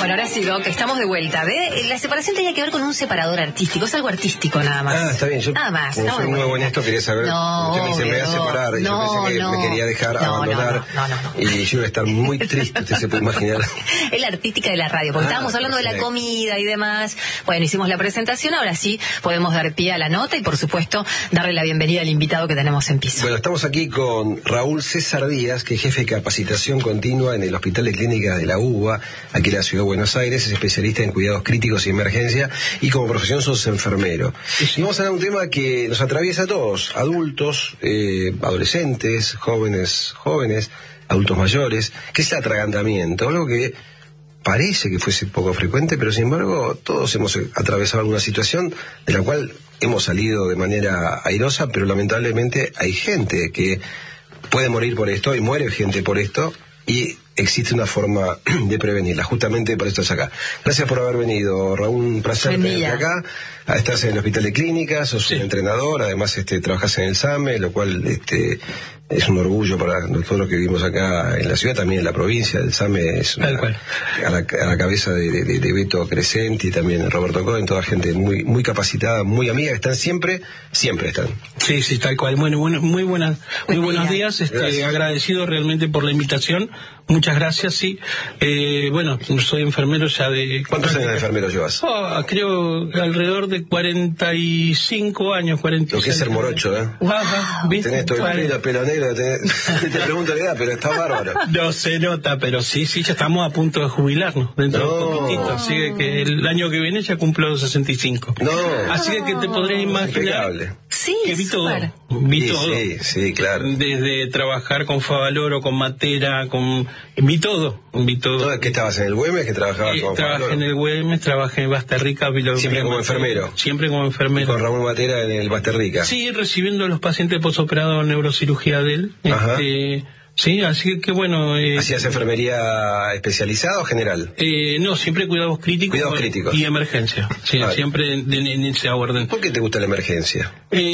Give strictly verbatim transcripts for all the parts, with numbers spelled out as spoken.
Bueno, ahora sí, Doc, estamos de vuelta. ¿Ve? La separación tenía que ver con un separador artístico, es algo artístico nada más. Ah, está bien, yo nada más, como soy nuevo en esto quería saber, no, usted me dice, me voy a separar, y no, yo pensé que no, me quería dejar no, abandonar, no, no, no, no. y yo iba a estar muy triste, usted se puede imaginar. Es la artística de la radio, porque ah, estábamos hablando perfecto. de la comida y demás. Bueno, hicimos la presentación, ahora sí podemos dar pie a la nota y por supuesto darle la bienvenida al invitado que tenemos en piso. Bueno, estamos aquí con Raúl César Díaz, que es jefe de capacitación continua en el Hospital de Clínicas de la U B A, aquí en la Ciudad de Buenos Aires, es especialista en cuidados críticos y emergencia, y como profesión sos enfermero. Y vamos a hablar de un tema que nos atraviesa a todos, adultos, eh, adolescentes, jóvenes, jóvenes, adultos mayores, que es el atragantamiento, algo que parece que fuese poco frecuente, pero sin embargo todos hemos atravesado alguna situación de la cual hemos salido de manera airosa, pero lamentablemente hay gente que puede morir por esto y muere gente por esto, y existe una forma de prevenirla. Justamente por esto es acá. Gracias por haber venido, Raúl, un placer tenerte acá. Estás en el Hospital de Clínicas, sos sí. un entrenador, además este, trabajas en el SAME, lo cual este, es un orgullo para todos los que vivimos acá en la ciudad, también en la provincia. El SAME es una, a, la, a la cabeza de, de, de Beto Crescenti y también Roberto Cohen, toda gente muy muy capacitada, muy amiga, que están siempre, siempre están. Sí, sí, tal cual. Bueno, bueno muy buenas, muy buenos días, este, agradecido realmente por la invitación. Muchas gracias, sí. Eh, bueno, soy enfermero ya de... ¿Cuántos años de enfermero llevas? Oh, creo alrededor de cuarenta y cinco años, cuarenta y seis. Lo que es ser morocho, ¿eh? Wow, ¿viste? Tenés todo el pelo, pelo negro, tenés... te pregunto la edad, pero está bárbaro. No se nota, pero sí, sí, ya estamos a punto de jubilarnos dentro no. de un poquitito. Así que el año que viene ya cumplo sesenta y cinco. No. Así que te podrás imaginar... Impecable. Sí, que vi todo, super. vi sí, todo. Sí, sí, claro. Desde trabajar con Favaloro, con Matera, con... Vi todo, vi todo. ¿Qué estabas en el Güemes? ¿Que trabajabas eh, con Trabajé Favaloro? en el Güemes, trabajé en Basterrica. Siempre como enfermero. Siempre como enfermero. ¿Y con Raúl Matera en el Basterrica? Sí, recibiendo a los pacientes posoperados en neurocirugía de él. Ajá. Este, sí, así que bueno... Eh, ¿Hacías enfermería especializada o general? Eh, no, siempre cuidados críticos. Cuidados críticos. Y emergencia. Sí, vale. Siempre en, en, en ese orden. ¿Por qué te gusta la emergencia?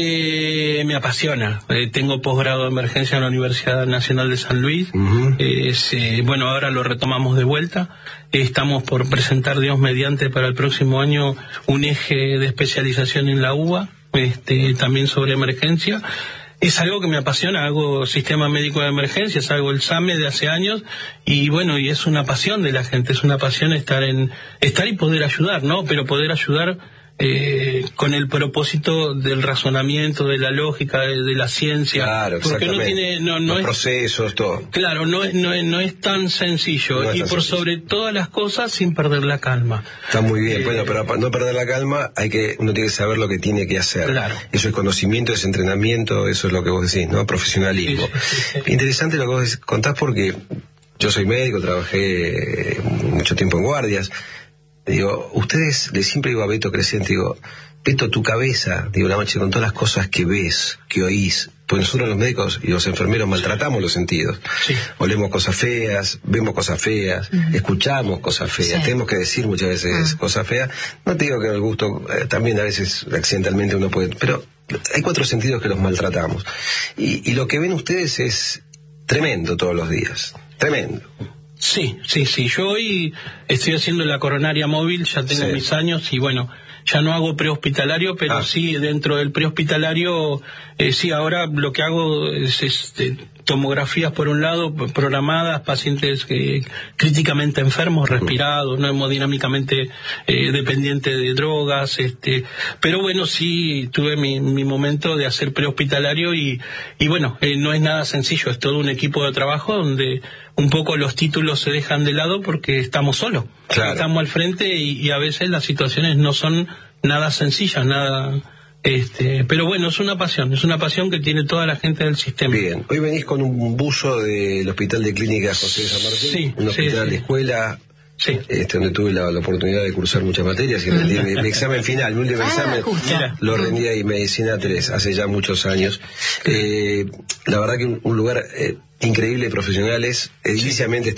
Eh, me apasiona. Eh, tengo posgrado de emergencia en la Universidad Nacional de San Luis. Uh-huh. eh, eh, bueno, ahora lo retomamos de vuelta. Eh, estamos por presentar, Dios mediante, para el próximo año un eje de especialización en la U B A, este, también sobre emergencia. Es algo que me apasiona, hago sistema médico de emergencias, hago el SAME de hace años y bueno, y es una pasión de la gente, es una pasión estar en estar y poder ayudar, ¿no? Pero poder ayudar eh, con el propósito del razonamiento, de la lógica, de, de la ciencia. Claro, porque no tiene, no, no los es, procesos, todo. Claro, no es, no es, no es tan sencillo no es y tan por sencillo. sobre todas las cosas sin perder la calma. Está muy bien, eh, bueno, pero para no perder la calma hay que uno tiene que saber lo que tiene que hacer. Claro. Eso es conocimiento, es entrenamiento, eso es lo que vos decís, ¿no? Profesionalismo. Sí, sí, sí. Interesante lo que vos contás porque yo soy médico, trabajé mucho tiempo en guardias. Digo, ustedes, le siempre digo a Beto Crescenti, digo, Beto, tu cabeza, digo, la noche con todas las cosas que ves, que oís, pues nosotros los médicos y los enfermeros maltratamos los sentidos. Sí. Olemos cosas feas, vemos cosas feas, uh-huh. escuchamos cosas feas, sí. tenemos que decir muchas veces uh-huh. cosas feas. No te digo que el gusto, eh, también a veces accidentalmente uno puede, pero hay cuatro sentidos que los maltratamos. Y, y lo que ven ustedes es tremendo todos los días, tremendo. Sí, sí, sí. Yo hoy estoy haciendo la coronaria móvil, ya tengo sí. mis años y bueno, ya no hago prehospitalario, pero ah. sí dentro del prehospitalario, eh, sí, ahora lo que hago es este, tomografías por un lado, programadas, pacientes eh, críticamente enfermos, respirados, no hemodinámicamente eh, dependientes de drogas, este, pero bueno, sí tuve mi, mi momento de hacer prehospitalario y, y bueno, eh, no es nada sencillo, es todo un equipo de trabajo donde un poco los títulos se dejan de lado porque estamos solos, claro. estamos al frente y, y a veces las situaciones no son nada sencillas, nada... Este, pero bueno, es una pasión, es una pasión que tiene toda la gente del sistema. Bien, hoy venís con un buzo del Hospital de Clínicas José de San Martín, sí, un hospital sí, de sí. escuela, sí. este, donde tuve la, la oportunidad de cursar muchas materias y rendí mi, mi examen final, mi último ah, examen, justo. lo rendí ahí, Medicina tres, hace ya muchos años. Eh, la verdad que un, un lugar eh, increíble de profesionales, ediliciamente está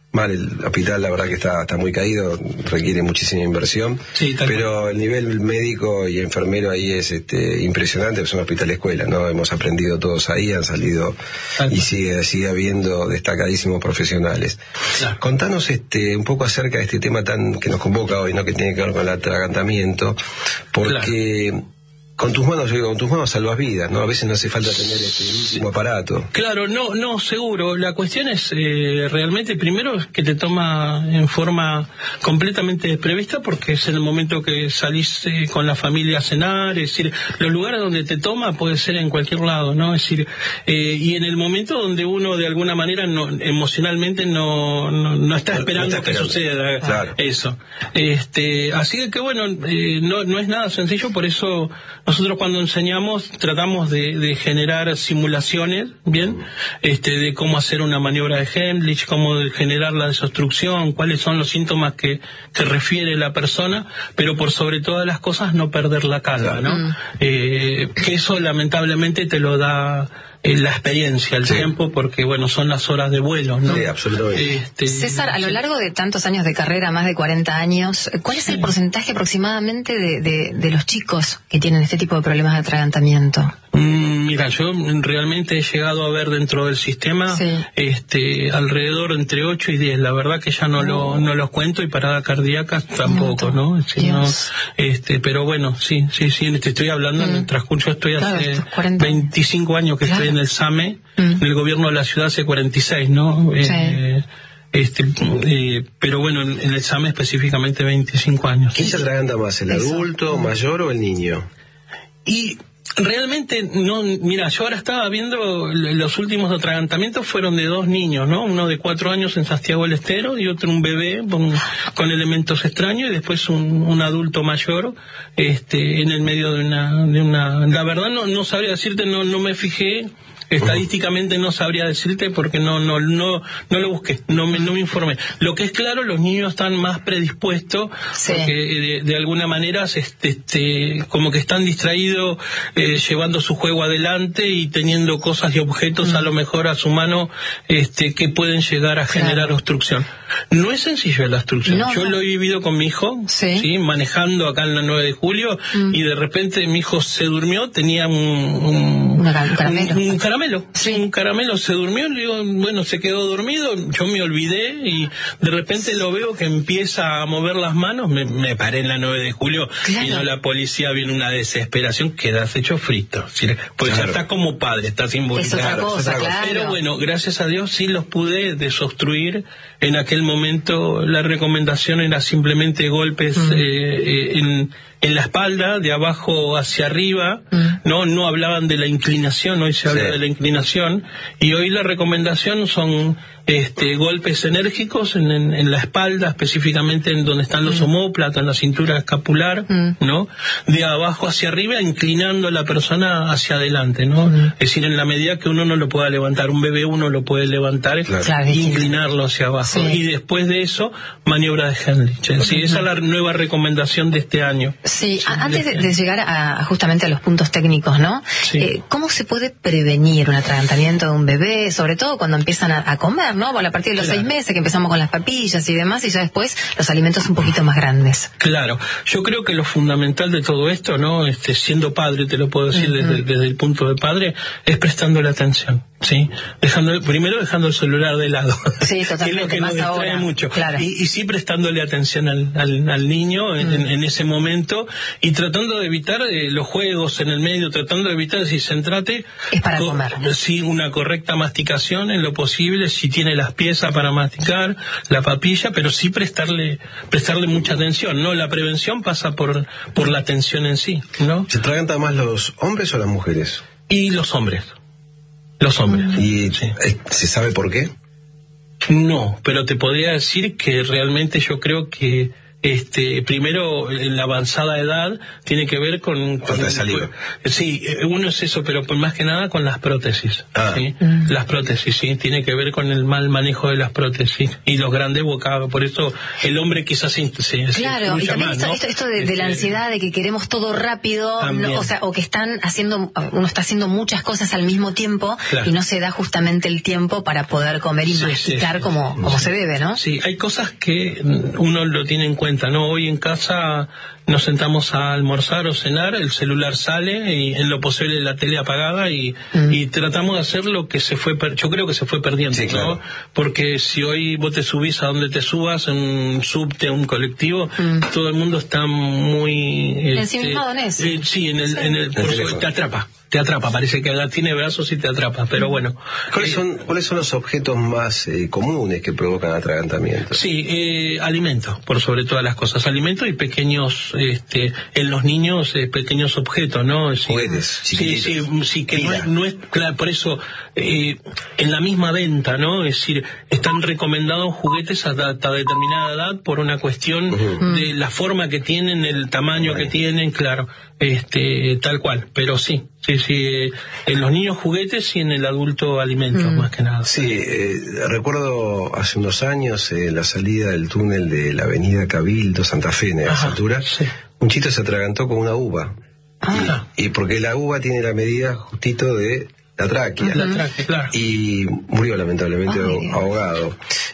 Mal, el hospital la verdad que está, está muy caído, requiere muchísima inversión, sí, pero el nivel médico y enfermero ahí es este, impresionante, es un hospital escuela, ¿no? Hemos aprendido todos ahí, han salido tal y cual. sigue, sigue habiendo destacadísimos profesionales. Claro. Contanos este, un poco acerca de este tema tan que nos convoca hoy, ¿no? Que tiene que ver con el atragantamiento, porque... Claro. Con tus manos, con tus manos salvas vidas, ¿no? A veces no hace falta tener este último aparato. Claro, no, no, seguro. La cuestión es eh, realmente, primero, que te toma en forma completamente desprevista, porque es en el momento que salís eh, con la familia a cenar, es decir, los lugares donde te toma puede ser en cualquier lado, ¿no? Es decir, eh, y en el momento donde uno de alguna manera no, emocionalmente no, no, no está esperando no, no está que suceda claro. eso. Este, así que bueno, eh, no, no es nada sencillo, por eso nosotros cuando enseñamos tratamos de, de generar simulaciones, ¿bien? Este, de cómo hacer una maniobra de Heimlich, cómo generar la desobstrucción, cuáles son los síntomas que, que refiere la persona, pero por sobre todas las cosas no perder la calma, ¿no? Mm. Eh, que eso lamentablemente te lo da eh, la experiencia, el sí. tiempo, porque bueno, son las horas de vuelo, ¿no? Sí, absolutamente. Este, César, a lo largo de tantos años de carrera, más de cuarenta años, ¿cuál es el sí. porcentaje aproximadamente de, de, de los chicos que tienen este tipo de problemas de atragantamiento? Mm, mira, yo realmente he llegado a ver dentro del sistema sí. este alrededor entre ocho y diez, la verdad que ya no, oh. lo, no los cuento, y parada cardíaca tampoco, ¿no? Si no este, pero bueno, sí, sí, sí, te estoy hablando mm. en el transcurso, estoy claro, hace veinticinco años que claro. estoy en el SAME, mm. en el gobierno de la ciudad hace cuarenta y seis, ¿no? Sí. Eh, Este, eh, pero bueno, en, en el SAME específicamente veinticinco años. ¿Quién se atraganta más, el Eso. adulto, mayor o el niño? Y realmente, no, mira, yo ahora estaba viendo, los últimos atragantamientos fueron de dos niños, ¿no? Uno de cuatro años en Santiago del Estero y otro un bebé con, con elementos extraños, y después un, un adulto mayor, este, en el medio de una, de una, la verdad no, no sabría decirte, no, no me fijé. Estadísticamente no sabría decirte porque no no no no lo busqué, no me, no me informé. Lo que es claro, los niños están más predispuestos sí. porque de, de alguna manera este, este como que están distraídos eh, llevando su juego adelante y teniendo cosas y objetos mm. a lo mejor a su mano este que pueden llegar a generar claro. obstrucción. No es sencillo la obstrucción. No, Yo no. lo he vivido con mi hijo, sí, ¿sí? manejando acá en la nueve de julio mm. y de repente mi hijo se durmió, tenía un un, un caramelo. Un, un caramelo Sí, un caramelo, se durmió, le digo, bueno, se quedó dormido, yo me olvidé y de repente lo veo que empieza a mover las manos, me, me paré en la nueve de julio, claro. vino la policía, viene una desesperación, quedas hecho frito, pues claro. ya estás como padre, estás involucrado. Es otra cosa, claro. Pero bueno, gracias a Dios sí los pude desobstruir. En aquel momento la recomendación era simplemente golpes mm. eh, en, en la espalda, de abajo hacia arriba, mm. no no hablaban de la inclinación, hoy se habla sí. de la inclinación, y hoy la recomendación son este golpes enérgicos en, en, en la espalda, específicamente en donde están los mm. omóplatos, en la cintura escapular, mm. ¿no? De abajo hacia arriba, inclinando a la persona hacia adelante, ¿no? Mm. Es decir, en la medida que uno no lo pueda levantar, un bebé uno lo puede levantar claro. e inclinarlo hacia abajo. Sí. Y después de eso, maniobra de Heimlich. Sí, mm. esa es la nueva recomendación de este año. Sí, sí antes de, de llegar a, justamente a los puntos técnicos, ¿no? Sí. Eh, ¿Cómo se puede prevenir un atragantamiento de un bebé, sobre todo cuando empiezan a, a comer, ¿no? Bueno, a partir de los claro. seis meses que empezamos con las papillas y demás, y ya después los alimentos un poquito más grandes. Claro, yo creo que lo fundamental de todo esto, ¿no? Este, siendo padre, te lo puedo decir uh-huh. desde, desde el punto de padre, es prestándole atención, ¿sí? Dejando, primero dejando el celular de lado. Sí, totalmente. Que es lo que nos distrae ahora. mucho. Claro. Y, y sí prestándole atención al, al, al niño en, uh-huh. en, en ese momento, y tratando de evitar eh, los juegos en el medio, tratando de evitar, si centrate... Es para co- comer, ¿no? Sí, una correcta masticación en lo posible, si tiene las piezas para masticar, la papilla, pero sí prestarle prestarle mucha atención, ¿no? La prevención pasa por por la atención en sí, ¿no? ¿Se atragantan más los hombres o las mujeres? Y los hombres. Los hombres. ¿Y sí. se sabe por qué? No, pero te podría decir que realmente yo creo que este, primero en la avanzada edad tiene que ver con, con el, saliva. Sí, uno es eso, pero más que nada con las prótesis. Ah. ¿sí? Mm. Las prótesis, sí, tiene que ver con el mal manejo de las prótesis y los grandes bocados. Por eso el hombre quizás se, se claro, se y también más, esto, ¿no? esto, esto de, de la ansiedad, de que queremos todo rápido, no, o sea, o que están haciendo, uno está haciendo muchas cosas al mismo tiempo, claro, y no se da justamente el tiempo para poder comer y sí, masticar sí, como, sí, como sí. se debe, ¿no? Sí, hay cosas que uno lo tiene en cuenta, ¿no? Hoy en casa nos sentamos a almorzar o cenar, el celular sale y en lo posible la tele apagada y, mm. y tratamos de hacer lo que se fue, per yo creo que se fue perdiendo, sí, ¿no? Claro. Porque si hoy vos te subís a donde te subas, en un subte, un colectivo, mm. todo el mundo está muy... ensimismado en eso. Eh, sí, en el, sí. En el, por eso te atrapa. Te atrapa, parece que tiene brazos y te atrapa, pero bueno. ¿Cuáles son, ¿cuáles son los objetos más eh, comunes que provocan atragantamiento? Sí, eh, alimentos, por sobre todas las cosas. Alimentos y pequeños, este, en los niños, eh, pequeños objetos, ¿no? Sí, juguetes, sí, sí, sí, que no es, no es, claro, por eso, eh, en la misma venta, ¿no? Es decir, están recomendados juguetes hasta, hasta determinada edad por una cuestión uh-huh. de la forma que tienen, el tamaño uh-huh. que tienen, claro, este, tal cual, pero sí. Sí, sí, eh, en los niños juguetes y en el adulto alimentos, mm. más que nada. Sí, eh, recuerdo hace unos años eh, la salida del túnel de la avenida Cabildo, Santa Fe, en esa altura, sí. un chito se atragantó con una uva. Ah. Y, y porque la uva tiene la medida justito de la tráquea. La tráquea, claro. Y murió lamentablemente Ay, ahogado.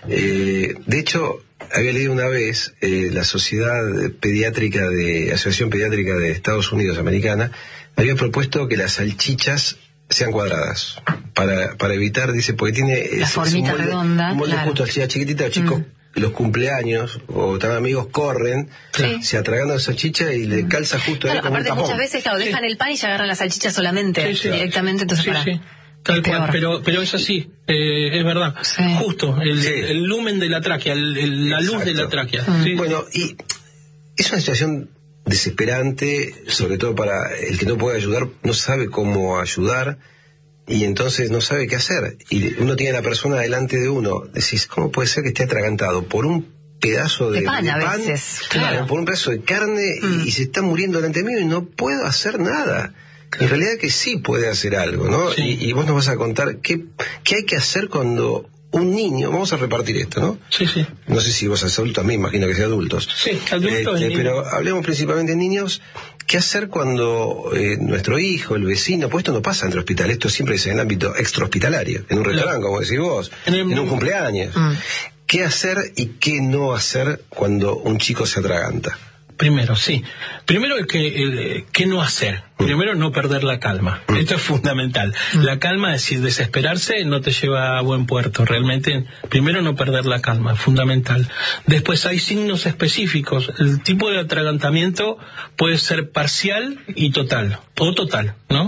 Eh, de hecho, había leído una vez eh, la Sociedad Pediátrica de Asociación Pediátrica de Estados Unidos Americana había propuesto que las salchichas sean cuadradas para para evitar, dice, porque tiene la formita molde, redonda, un molde claro. justo así, chiquitita, los chicos mm. los cumpleaños o también amigos corren, sí. se atragandan la salchicha y le calza justo claro, ahí como aparte un tapón. Muchas veces, claro, dejan sí. el pan y ya agarran la salchicha solamente, sí, sí, directamente, entonces sí, para... Sí. Tal cual, pero, pero es así, eh, es verdad, sí. justo, el, sí. el lumen de la tráquea, el, el, la luz de la tráquea. Mm. Sí. Bueno, y es una situación desesperante, sobre todo para el que no puede ayudar, no sabe cómo ayudar y entonces no sabe qué hacer. Y uno tiene a la persona delante de uno, decís, ¿cómo puede ser que esté atragantado por un pedazo de, de pan, de a pan veces, claro, claro. por un pedazo de carne mm. y, y se está muriendo delante mío y no puedo hacer nada? En realidad que sí puede hacer algo, ¿no? Sí. Y, y vos nos vas a contar qué, qué hay que hacer cuando un niño, vamos a repartir esto, ¿no? Sí, sí. No sé si vos sos adulto, a mí imagino que sea adultos. Sí, adultos. Este, pero hablemos principalmente de niños. ¿Qué hacer cuando eh, nuestro hijo, el vecino, pues esto no pasa entre hospital, esto siempre es en el ámbito extrahospitalario, en un restaurante, claro. como decís vos, en, el, en un cumpleaños? Mm. ¿Qué hacer y qué no hacer cuando un chico se atraganta? Primero, sí. Primero, el que, el, ¿qué no hacer? Primero, no perder la calma. Mm. Esto es fundamental. Mm. La calma, es decir, desesperarse no te lleva a buen puerto. Realmente, primero, no perder la calma, fundamental. Después, hay signos específicos. El tipo de atragantamiento puede ser parcial y total, o total, ¿no?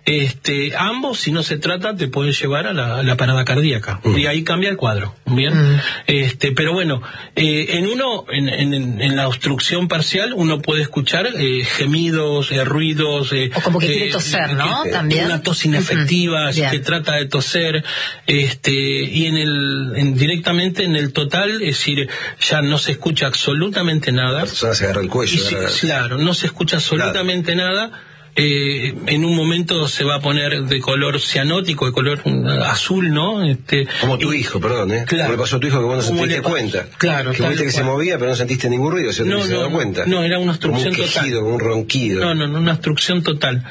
Este, ambos, si no se trata, te pueden llevar a la, a la parada cardíaca. Mm. Y ahí cambia el cuadro, ¿bien? Mm. Este, pero bueno, eh, en uno, en, en, en la obstrucción parcial, uno puede escuchar eh, gemidos, eh, ruidos, Eh, o como que eh, quiere toser, ¿no? Eh, También. Una tos inefectiva, uh-huh. que trata de toser, este, y en el, en, directamente en el total, es decir, ya no se escucha absolutamente nada. La persona se agarra el cuello. Y si, claro, no se escucha absolutamente claro. nada. Eh, en un momento se va a poner de color cianótico, de color azul, ¿no? Este, como tu y, hijo, perdón, ¿eh? Claro. Como le pasó a tu hijo que vos no sentiste cuenta. Claro, que viste que se movía, pero no sentiste ningún ruido, ¿se no, te no, dado cuenta? No, era una obstrucción como un quejido, total. Como un ronquido. No, no, no, una obstrucción total.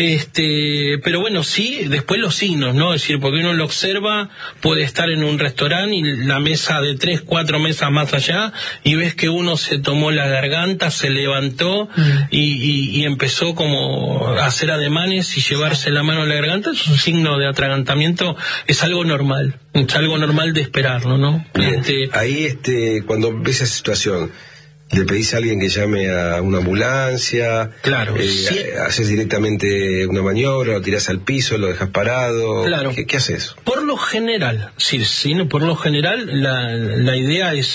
Este, pero bueno, sí, después los signos, ¿no? Es decir, porque uno lo observa, puede estar en un restaurante y la mesa de tres, cuatro mesas más allá, y ves que uno se tomó la garganta, se levantó mm. y, y, y empezó como a hacer ademanes y llevarse la mano a la garganta. Es un signo de atragantamiento, es algo normal, es algo normal de esperarlo, ¿no? Este, ahí, este, cuando ves esa situación, ¿le pedís a alguien que llame a una ambulancia? Claro. Eh, sí. ¿Haces directamente una maniobra, lo tirás al piso, lo dejas parado? Claro. ¿Qué, qué haces? Por lo general, sí, sí, por lo general la, la idea es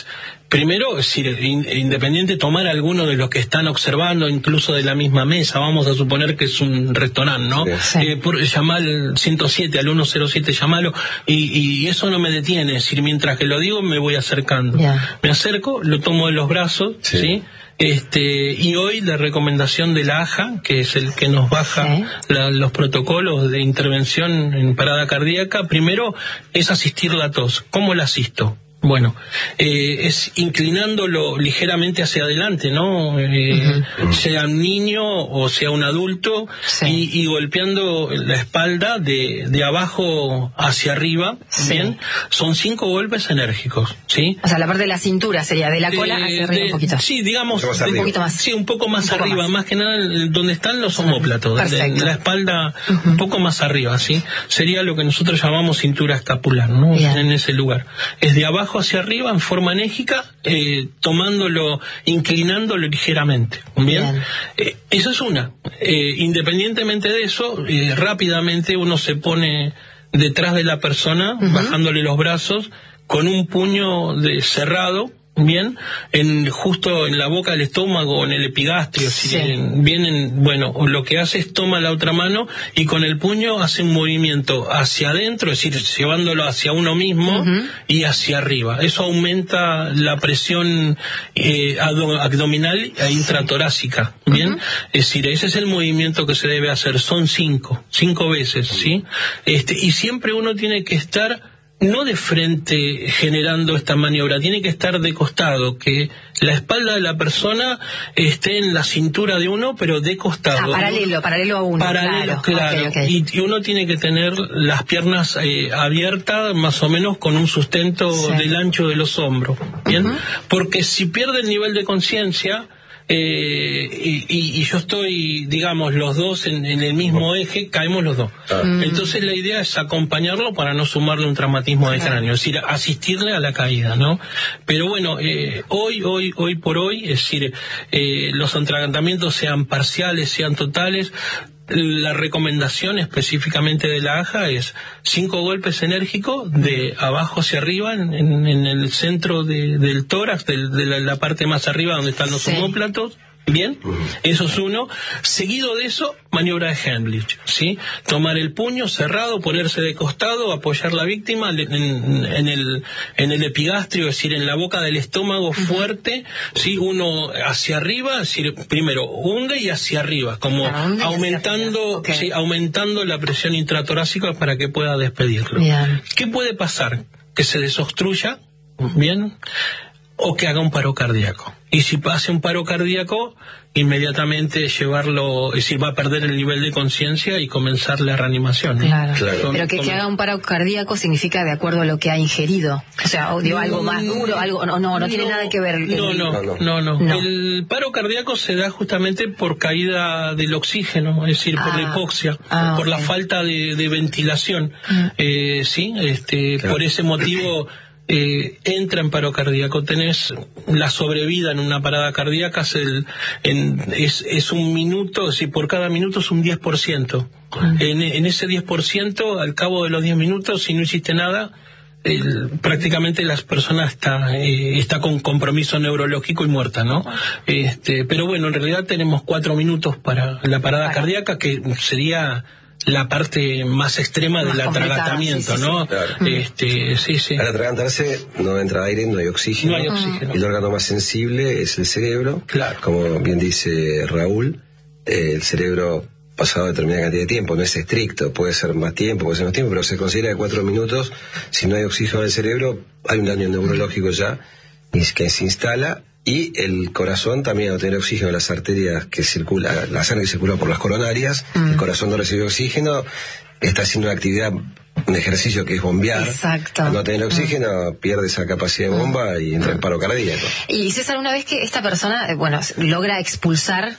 primero, es decir, in, independiente tomar alguno de los que están observando, incluso de la misma mesa, vamos a suponer que es un restaurante, ¿no? Sí. Eh, por, llamar al ciento siete, al ciento siete, llamalo, y, y eso no me detiene, es decir, mientras que lo digo me voy acercando. Yeah. Me acerco, lo tomo de los brazos, ¿sí? ¿sí? Este, y hoy la recomendación de la A J A, que es el que nos baja sí. la, los protocolos de intervención en parada cardíaca, primero es asistir la tos. ¿Cómo la asisto? Bueno, eh, es inclinándolo ligeramente hacia adelante, ¿no? Eh, uh-huh. Sea un niño o sea un adulto, sí. y, y golpeando la espalda de, de abajo hacia arriba, sí. ¿bien? Son cinco golpes enérgicos, ¿sí? O sea, la parte de la cintura sería de la cola eh, hacia arriba de, un poquito. Sí, digamos, un, un poquito más. Sí, un poco más un poco arriba, más. más que nada donde están los omóplatos, Perfecto. de la espalda uh-huh. un poco más arriba, ¿sí? Sería lo que nosotros llamamos cintura escapular, ¿no? Yeah. En ese lugar. Es de abajo hacia arriba en forma enérgica, eh, tomándolo, inclinándolo ligeramente. Bien, bien. Eh, eso es una. Eh, independientemente de eso, eh, rápidamente uno se pone detrás de la persona, uh-huh. bajándole los brazos, con un puño de cerrado, bien, en justo en la boca del estómago, en el epigastrio, sí. si vienen, bueno, lo que hace es toma la otra mano y con el puño hace un movimiento hacia adentro, es decir, llevándolo hacia uno mismo uh-huh. y hacia arriba. Eso aumenta la presión eh, abdominal e intratorácica, bien, uh-huh. es decir, ese es el movimiento que se debe hacer. Son cinco, cinco veces, sí, este, y siempre uno tiene que estar no de frente generando esta maniobra, tiene que estar de costado, que la espalda de la persona esté en la cintura de uno, pero de costado. Ah, paralelo, paralelo a uno. Paralelo, claro. claro. Okay, okay. Y, y uno tiene que tener las piernas eh, abiertas, más o menos con un sustento sí. del ancho de los hombros, ¿bien? Uh-huh. Porque si pierde el nivel de conciencia, Eh, y, y, y yo estoy, digamos, los dos en, en el mismo eje, caemos los dos. Ah. Entonces la idea es acompañarlo para no sumarle un traumatismo de cráneo, es decir, asistirle a la caída, ¿no? Pero bueno, eh, hoy, hoy, hoy por hoy, es decir, eh, los atragantamientos sean parciales, sean totales, la recomendación específicamente de la A J A es cinco golpes enérgicos de abajo hacia arriba en, en, en el centro de, del tórax, de, de la, la parte más arriba donde están los sí. omóplatos. Bien, eso es uno. Seguido de eso, maniobra de Heimlich, ¿sí? Tomar el puño cerrado, ponerse de costado, apoyar la víctima en, en, en el en el epigastrio, es decir, en la boca del estómago uh-huh. fuerte, ¿sí? Uno hacia arriba, es decir, primero hunde y hacia arriba, como claro, aumentando, okay. sí, aumentando la presión intratorácica para que pueda despedirlo. Bien. ¿Qué puede pasar? Que se desobstruya, ¿bien? O que haga un paro cardíaco. Y si pase un paro cardíaco, inmediatamente llevarlo, es decir, va a perder el nivel de conciencia y comenzar la reanimación, ¿no? Claro, claro. Pero que, que haga un paro cardíaco significa de acuerdo a lo que ha ingerido. O sea, o digo, no, algo más duro, algo, no, no, no, no tiene nada que ver. No, no, no, no, no, no. El paro cardíaco se da justamente por caída del oxígeno, es decir, ah, por la hipoxia, ah, por okay. la falta de, de ventilación. Mm. Eh, sí, este, claro. por ese motivo... Eh, entra en paro cardíaco, tenés la sobrevida en una parada cardíaca, es, el, en, es, es un minuto, es decir, por cada minuto es un diez por ciento. Uh-huh. En, en ese diez por ciento, al cabo de los diez minutos, si no hiciste nada, el, prácticamente la persona está, eh, está con compromiso neurológico y muerta, ¿no? Este, pero bueno, en realidad tenemos cuatro minutos para la parada Ajá. cardíaca, que sería... la parte más extrema más del atragantamiento, sí, sí, ¿no? Sí. Claro. Este, sí, sí. Al atragantarse no entra aire, no hay oxígeno. No hay oxígeno. El órgano más sensible es el cerebro. Claro. Como bien dice Raúl, eh, el cerebro pasado determinada cantidad de tiempo, no es estricto, puede ser más tiempo, puede ser menos tiempo, pero se considera que cuatro minutos, si no hay oxígeno en el cerebro, hay un daño neurológico ya, que se instala. Y el corazón también, al tener oxígeno, las arterias que circula, la sangre que circula por las coronarias, mm. el corazón no recibe oxígeno, está haciendo una actividad, un ejercicio que es bombear. Exacto. Al no tener oxígeno, mm. pierde esa capacidad de bomba mm. y entra en paro cardíaco. Y César, una vez que esta persona, bueno, logra expulsar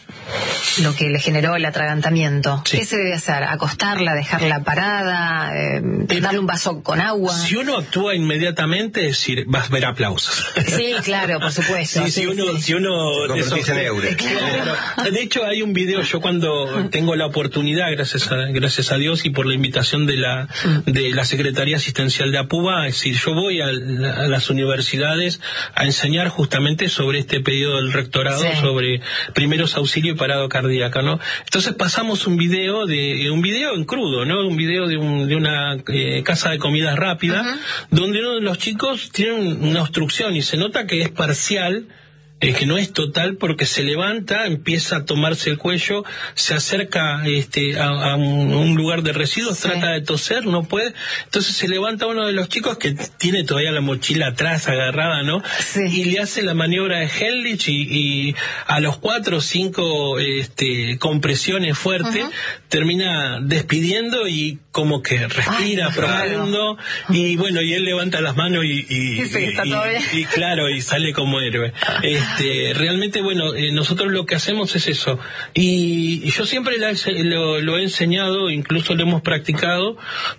lo que le generó el atragantamiento, sí. ¿qué se debe hacer? ¿Acostarla, dejarla parada, eh, eh, darle un vaso con agua? Si uno actúa inmediatamente, es decir, vas a ver aplausos. Sí, claro, por supuesto. Sí, sí, si uno... Sí. Si uno de claro. De hecho, hay un video, yo cuando tengo la oportunidad, gracias a, gracias a Dios y por la invitación de la de la Secretaría Asistencial de APUBA. Es decir, yo voy a, a las universidades a enseñar justamente sobre este pedido del rectorado, sí. sobre primeros auxilios y parado cardíaca, ¿no? Entonces pasamos un video de un video en crudo, ¿no? Un video de, un, de una eh, casa de comida rápida, uh-huh. donde uno de los chicos tiene una obstrucción y se nota que es parcial, eh, que no es total, porque se levanta, empieza a tomarse el cuello, se acerca este, a, a un, un lugar de residuos, sí. trata de toser, no puede, entonces se levanta uno de los chicos que tiene todavía la mochila atrás agarrada, ¿no? Sí. Y le hace la maniobra de Heimlich y, y a los cuatro o cinco este, compresiones fuertes, uh-huh. termina despidiendo y como que respira Ay, profundo, claro. y bueno, y él levanta las manos y, y, sí, está y, todo bien. y, y claro, y sale como héroe. Este, realmente, bueno, eh, nosotros lo que hacemos es eso. Y, y yo siempre la, lo, lo he enseñado, incluso lo hemos practicado,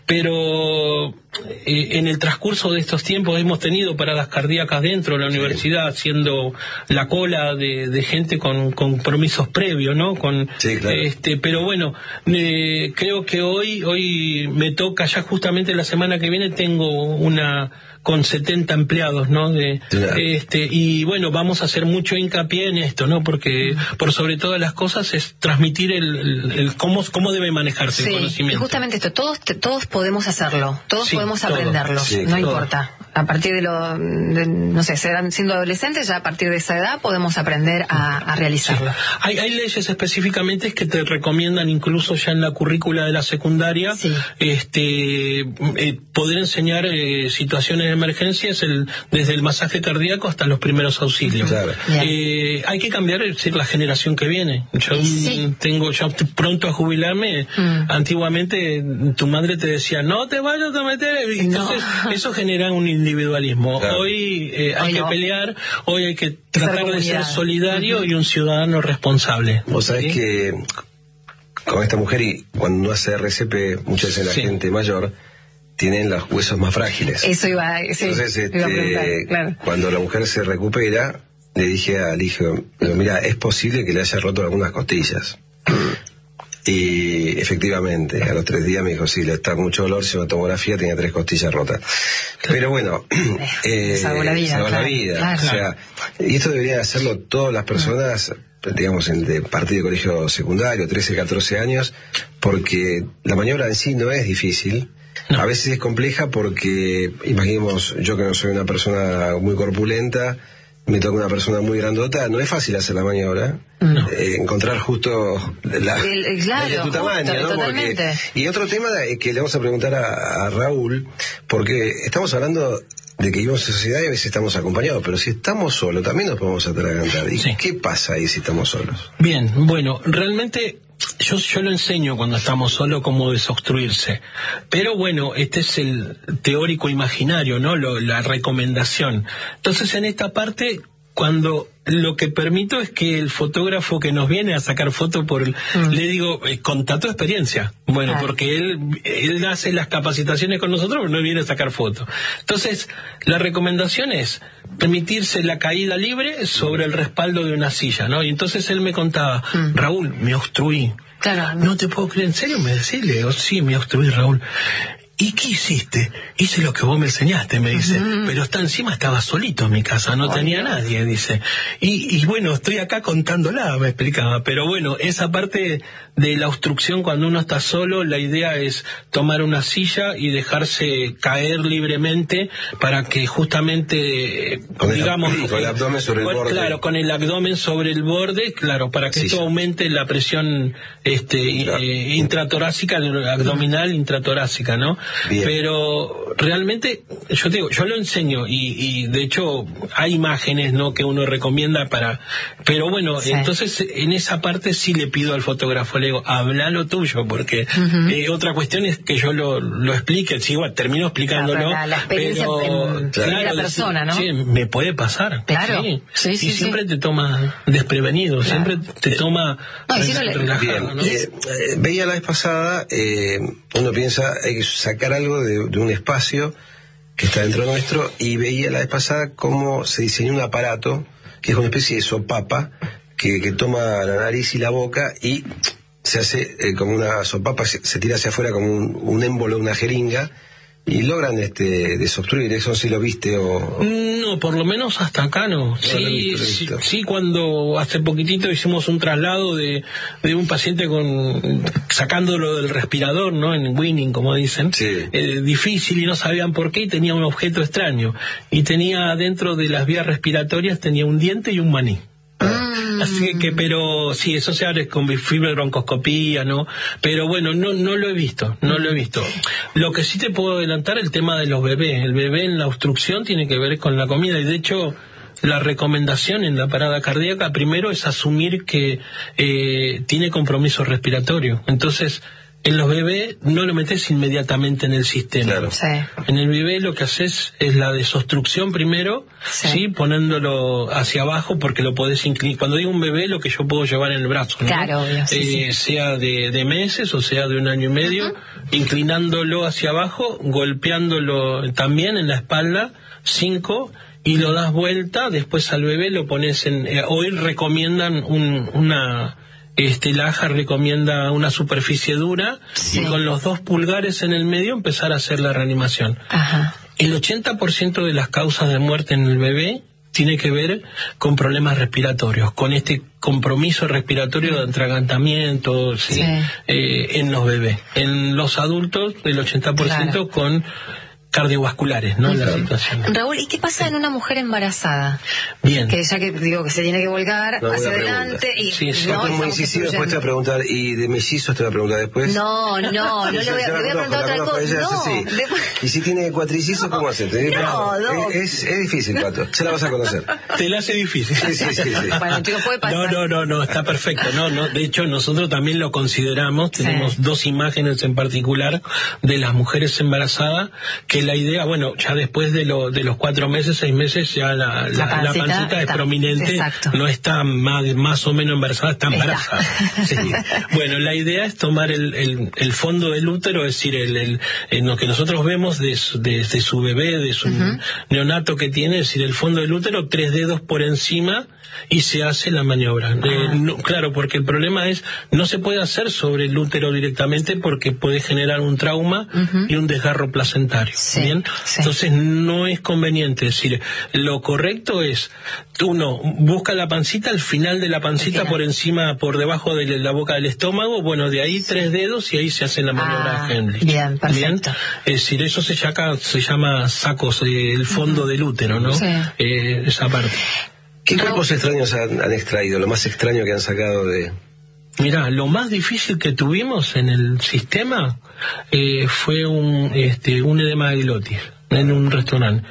pero eh, en el transcurso de estos tiempos hemos tenido paradas cardíacas dentro de la universidad, haciendo la cola de, de gente con compromisos previos, ¿no? Con, sí, claro. este, pero bueno, eh, creo que hoy, hoy me toca, ya justamente la semana que viene tengo una con setenta empleados, ¿no? De, claro. este, y bueno, vamos a hacer mucho hincapié en esto, ¿no? Porque por sobre todas las cosas es transmitir el, el, el cómo, cómo debe manejarse sí, el conocimiento. Y justamente esto, todos todos podemos hacerlo, todos sí, podemos todo, aprenderlo, sí, no todo. importa. A partir de lo, de, no sé, serán siendo adolescentes, ya a partir de esa edad podemos aprender a, a realizarlo. Sí. Hay, hay leyes específicamente que te recomiendan incluso ya en la currícula de la secundaria, sí. este, eh, poder enseñar eh, situaciones de emergencias el, desde el masaje cardíaco hasta los primeros auxilios. Claro. Eh, hay que cambiar, es decir, la generación que viene. Yo sí. tengo ya pronto a jubilarme. Mm. Antiguamente tu madre te decía, no te vayas a meter. Entonces no. eso genera un individualismo. Claro. Hoy eh, hay Hoy que no. pelear, hoy hay que tratar de ser solidario uh-huh. y un ciudadano responsable. Vos sabés ¿sí? que con esta mujer, y cuando uno hace R C P, muchas veces la sí. gente mayor tienen los huesos más frágiles. Eso iba, sí, Entonces, este, iba a preguntar, claro. cuando la mujer se recupera, le dije al hijo, mira, es posible que le haya roto algunas costillas. Y efectivamente, a los tres días me dijo, sí, le está mucho dolor, se una tomografía, tenía tres costillas rotas. Pero bueno, eh, salvó la vida. Salvó claro, la vida. Claro. O sea, y esto deberían hacerlo todas las personas, digamos, en de parte de colegio secundario, trece, catorce años, porque la maniobra en sí no es difícil. No. A veces es compleja porque, imaginemos, yo que no soy una persona muy corpulenta, me toca una persona muy grandota, no es fácil hacer la maniobra, no. eh, encontrar justo la, el, el, claro, la de tu tamaño, justo, ¿no? Porque, y otro tema que le vamos a preguntar a, a Raúl, porque estamos hablando de que vivimos en sociedad y a veces estamos acompañados, pero si estamos solos también nos podemos atragantar. ¿Y sí. qué pasa ahí si estamos solos? Bien, bueno, realmente yo, yo lo enseño cuando estamos solos cómo desobstruirse, pero bueno, este es el teórico imaginario, ¿no? Lo, la recomendación. Entonces en esta parte, cuando lo que permito es que el fotógrafo que nos viene a sacar fotos por el, mm. le digo, eh, contá tu experiencia. Bueno, ah. porque él él hace las capacitaciones con nosotros, pero no viene a sacar fotos. Entonces, la recomendación es permitirse la caída libre sobre el respaldo de una silla, ¿no? Y entonces él me contaba, mm. Raúl, me obstruí. Claro. No te puedo creer, ¿en serio? Me decís, le digo, sí, me obstruí, Raúl. ¿Y qué hiciste? Hice lo que vos me enseñaste, me dice. Uh-huh. Pero está encima, estaba solito en mi casa, no oh, tenía Dios. nadie, dice. Y, y bueno, estoy acá contándola, me explicaba. Pero bueno, esa parte de la obstrucción cuando uno está solo, la idea es tomar una silla y dejarse caer libremente para que justamente, con digamos... El, con el abdomen sobre con, el borde. Claro, con el abdomen sobre el borde, claro, para que sí, esto sí. aumente la presión este, claro. eh, intratorácica, abdominal intratorácica, ¿no? Bien. Pero realmente yo te digo, yo lo enseño y, y de hecho hay imágenes, ¿no?, que uno recomienda para, pero bueno, sí. entonces en esa parte sí le pido al fotógrafo, le digo, habla lo tuyo, porque uh-huh. eh, otra cuestión es que yo lo, lo explique, sí, igual termino explicándolo, claro, la, la experiencia pero en, claro, en la persona, ¿no? Sí, me puede pasar, claro, sí, sí, sí, y sí, siempre sí. te toma desprevenido, claro. siempre te toma no, y si no le... relajado, ¿no? Eh, eh, veía la vez pasada, eh, uno piensa hay que sacar algo de, de un espacio que está dentro nuestro, y veía la vez pasada cómo se diseñó un aparato que es una especie de sopapa que, que toma la nariz y la boca y se hace eh, como una sopapa, se, se tira hacia afuera como un, un émbolo, una jeringa, y logran este desobstruir. ¿Eso sí lo viste o...? No, por lo menos hasta acá no. no sí, lo he visto, lo he visto. sí, sí, cuando hace poquitito hicimos un traslado de, de un paciente con sacándolo del respirador, ¿no? En Winning, como dicen. Sí. Eh, difícil y no sabían por qué, y tenía un objeto extraño. Y tenía dentro de las vías respiratorias, tenía un diente y un maní. Así que, pero sí, eso se abre con fibrobroncoscopía, ¿no? Pero bueno, no no lo he visto, no lo he visto. Lo que sí te puedo adelantar, el tema de los bebés. El bebé en la obstrucción tiene que ver con la comida, y de hecho la recomendación en la parada cardíaca primero es asumir que eh, tiene compromiso respiratorio. Entonces, en los bebés no lo metes inmediatamente en el sistema. Claro. Sí. En el bebé lo que haces es la desobstrucción primero, sí, sí, poniéndolo hacia abajo, porque lo podés inclinar. Cuando digo un bebé, lo que yo puedo llevar en el brazo, ¿no? Claro, obvio, sí, eh, sí. sea de, de meses o sea de un año y medio, uh-huh, inclinándolo hacia abajo, golpeándolo también en la espalda, cinco, y lo das vuelta, después al bebé lo pones en... Eh, hoy recomiendan un, una... Este, la A J A recomienda una superficie dura, sí, y con los dos pulgares en el medio empezar a hacer la reanimación. Ajá. El ochenta por ciento de las causas de muerte en el bebé tiene que ver con problemas respiratorios, con este compromiso respiratorio de atragantamiento, ¿sí? Sí. Eh, en los bebés. En los adultos, el ochenta por ciento, claro, con cardiovasculares, ¿no? Uh-huh. La situación. Raúl, ¿y qué pasa en una mujer embarazada? Bien. Que ya que digo que se tiene que volcar no, hacia adelante y sí, sí, no, es muy incisivo. Después te voy a preguntar, ¿y de mellizos te voy a preguntar después? No, no, no, no le voy a, voy a preguntar otra cosa. No, sí. Después... ¿Y si tiene cuatrillizos, no, cómo hace? No, no. Es, es difícil, Pato. Se la vas a conocer. Te la hace difícil. Sí, sí, sí, sí. Bueno, chicos, puede pasar. No, no, no, no, está perfecto. No, no. De hecho, nosotros también lo consideramos. Tenemos, sí, dos imágenes en particular de las mujeres embarazadas, que la idea, bueno, ya después de, lo, de los cuatro meses, seis meses, ya la, la, la pancita, la pancita es prominente, exacto, no está más, más o menos embarazada, está embarazada. Sí. Bueno, la idea es tomar el, el, el fondo del útero, es decir, el, el, el, lo que nosotros vemos de, de, de su bebé, de su uh-huh. neonato que tiene, es decir, el fondo del útero, tres dedos por encima, y se hace la maniobra. Ah. Eh, no, claro, porque el problema es, no se puede hacer sobre el útero directamente porque puede generar un trauma uh-huh. y un desgarro placentario. Sí, ¿bien? Sí. Entonces no es conveniente, es decir, lo correcto es, uno, busca la pancita, al final de la pancita, por encima, por debajo de la boca del estómago, bueno, de ahí tres dedos y ahí se hace la maniobra ah, de Heimlich. Bien, perfecto. ¿Bien? Es decir, eso se llama, se llama sacos, eh, el fondo uh-huh. del útero, ¿no? Sí. Eh, esa parte. ¿Qué no. cuerpos extraños han, han extraído? Lo más extraño que han sacado de... Mirá, lo más difícil que tuvimos en el sistema eh, fue un, este, un edema de glotis en un restaurante,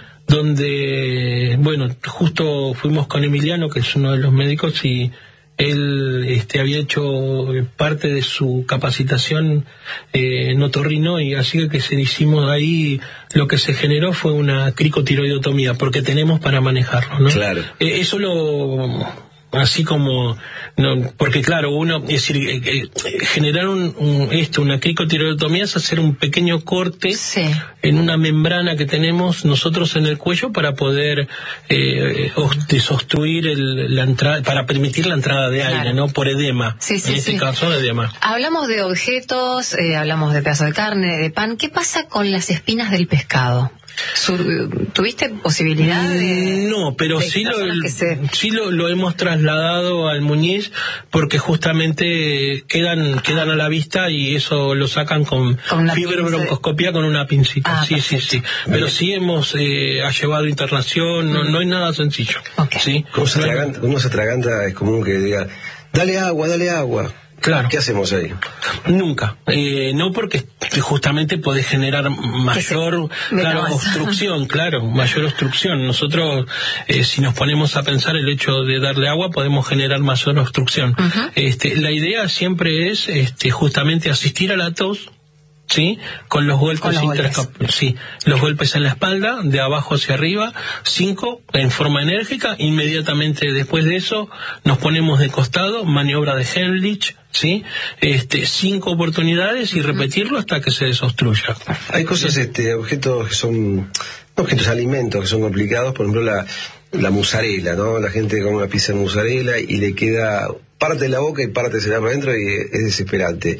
donde, bueno, justo fuimos con Emiliano, que es uno de los médicos, y él este, había hecho parte de su capacitación eh, en otorrino, y así que se hicimos ahí, lo que se generó fue una cricotiroidotomía, porque tenemos para manejarlo, ¿no? Claro. Eh, eso lo... así como no, porque claro, uno, es decir, eh, eh, generar un, un, esto, una cricotiroidotomía es hacer un pequeño corte sí. en una membrana que tenemos nosotros en el cuello para poder eh, desobstruir el, la entrada, para permitir la entrada de claro. aire, ¿no? Por edema. Sí, sí, en este sí. caso, edema. Hablamos de objetos, eh, hablamos de pedazos de carne, de pan. ¿Qué pasa con las espinas del pescado? ¿Tuviste posibilidad de...? No, pero de sí, lo, se... sí lo, lo hemos trasladado al Muñiz, porque justamente quedan quedan a la vista y eso lo sacan con, con fibrobroncoscopía con una pincita. Ah, sí, perfecto. sí, sí. Pero sí hemos eh, ha llevado internación, no, no es nada sencillo. Okay. ¿Sí? Como se atraganta, uno se atraganta, es común que diga, dale agua, dale agua. Claro. ¿Qué hacemos ahí? Nunca. Eh, no, porque justamente puede generar mayor claro, obstrucción, claro, mayor obstrucción. Nosotros, eh, si nos ponemos a pensar el hecho de darle agua, podemos generar mayor obstrucción. Uh-huh. Este, la idea siempre es este, justamente asistir a la tos, ¿sí? Con los golpes intercapsulares, sí, los golpes en la espalda, de abajo hacia arriba, cinco, en forma enérgica. Inmediatamente después de eso, nos ponemos de costado, maniobra de Heimlich, ¿sí? Este, cinco oportunidades y repetirlo hasta que se desobstruya. Hay cosas, este, objetos que son, objetos alimentos que son complicados, por ejemplo, la, la musarela, ¿no? La gente come una pizza de musarela y le queda parte de la boca y parte se la para adentro y es desesperante.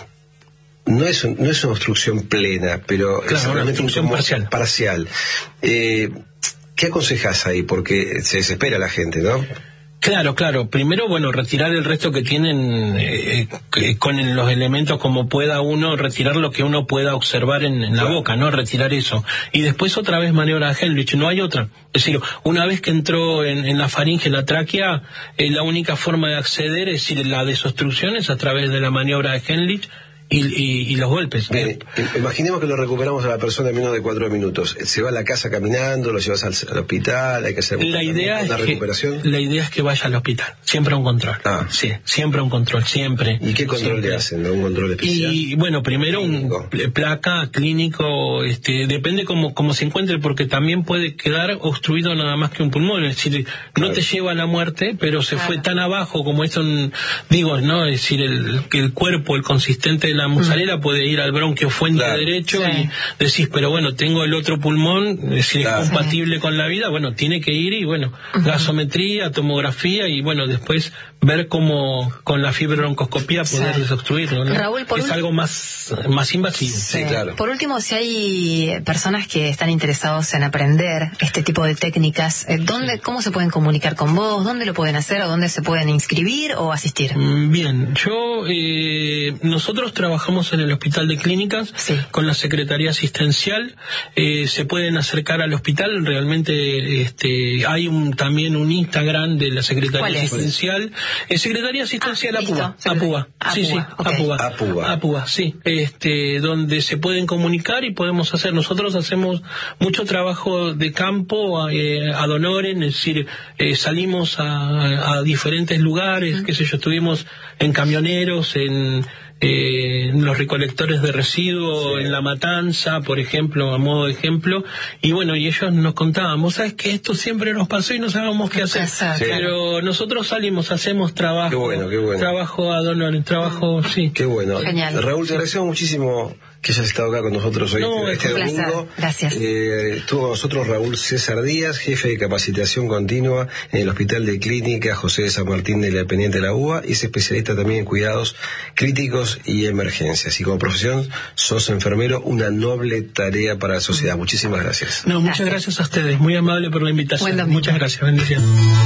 No es, un, no es una obstrucción plena, pero claro, es realmente una obstrucción un parcial. parcial. Eh, ¿Qué aconsejas ahí? Porque se desespera la gente, ¿no? Claro, claro. Primero, bueno, retirar el resto que tienen eh, eh, con el, los elementos como pueda uno, retirar lo que uno pueda observar en, en la claro. boca, ¿no? Retirar eso. Y después otra vez maniobra de Heimlich, no hay otra. Es decir, una vez que entró en, en la faringe, en la tráquea, eh, la única forma de acceder, es decir, la desobstrucción es a través de la maniobra de Heimlich. Y, y, y los golpes. Bien, imaginemos que lo recuperamos a la persona en menos de cuatro minutos. Se va a la casa caminando, lo llevas al, al hospital, hay que hacer la idea una es recuperación. Que, la idea es que vaya al hospital, siempre a un control. Ah. Sí, siempre a un control, siempre. ¿Y qué control siempre. le hacen? ¿No? ¿Un control especial? Y bueno, primero clínico. un placa clínico, este, depende cómo, cómo se encuentre, porque también puede quedar obstruido nada más que un pulmón. Es decir, claro. no te lleva a la muerte, pero se claro. fue tan abajo como esto, digo, no, es decir, el, el cuerpo, el consistente de la musarela mm. puede de ir al bronquio fuente claro, derecho sí. y decís, pero bueno, tengo el otro pulmón, si claro. es compatible sí. con la vida, bueno, tiene que ir y bueno, uh-huh. gasometría, tomografía y bueno, después ver cómo con la fibrobroncoscopía poder sí. desobstruirlo, ¿no? Raúl, por es un... algo más, más invasivo. Sí. sí, claro. Por último, si hay personas que están interesados en aprender este tipo de técnicas, ¿dónde, cómo se pueden comunicar con vos? ¿Dónde lo pueden hacer o dónde se pueden inscribir o asistir? Bien, yo, eh, nosotros trabajamos en el hospital Hospital de Clínicas, sí. con la Secretaría Asistencial, eh, se pueden acercar al hospital, realmente este, hay un, también un Instagram de la Secretaría Asistencial, eh, Secretaría Asistencial ah, APUA, APUA, sí, sí, okay. APUA, APUA, APUA, sí, este, donde se pueden comunicar y podemos hacer, nosotros hacemos mucho trabajo de campo, eh, ad honorem, es decir, eh, salimos a, a diferentes lugares, uh-huh. qué sé yo, estuvimos en camioneros, en Eh, los recolectores de residuos, sí. en La Matanza, por ejemplo, a modo de ejemplo, y bueno, y ellos nos contaban, vos sabés que esto siempre nos pasó y no sabíamos qué hacer, sí. pero nosotros salimos, hacemos trabajo, qué bueno, qué bueno. trabajo ad honorem, trabajo, sí. Qué bueno. Genial. Raúl, te agradecemos muchísimo que hayas estado acá con nosotros hoy. No, este un domingo. Gracias. Eh, estuvo con nosotros Raúl César Díaz, jefe de capacitación continua en el Hospital de Clínica José de San Martín de la Dependiente de la U B A, y es especialista también en cuidados críticos y emergencias. Y como profesión, sos enfermero, una noble tarea para la sociedad. Muchísimas gracias. No, muchas gracias, gracias a ustedes. Muy amable por la invitación. Bueno, muchas gracias. Bendiciones.